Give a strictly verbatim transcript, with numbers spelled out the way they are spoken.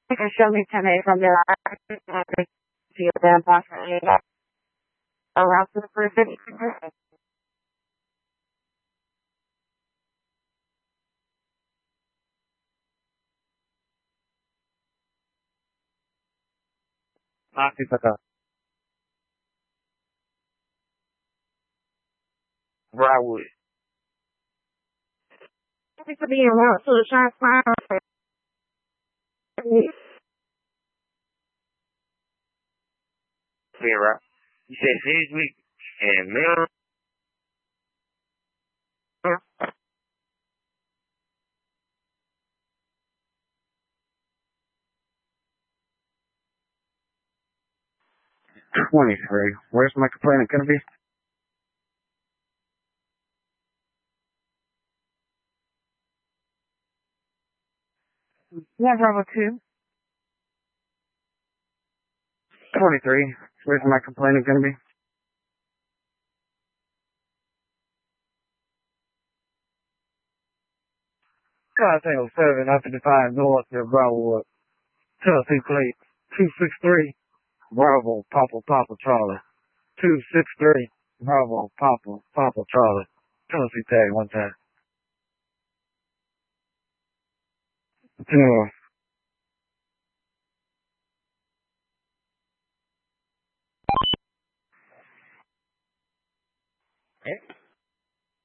You can show me ten A from there. I can see a damn approximately around to the first fifty. Masih saka. Briarwood. Thanks for being around to the shine smile. Yeah, right. You said Sedgwick and Miller. twenty-three. Where's my complainant gonna be? One Bravo two. twenty-three. Where's my complainant gonna be? God, Tango seven, after Defiant North near Broward. Tennessee plate two six three. Bravo, Papa, Papa, Charlie. two six three. Bravo, Papa, Papa, Charlie. Tennessee tag one time. Two.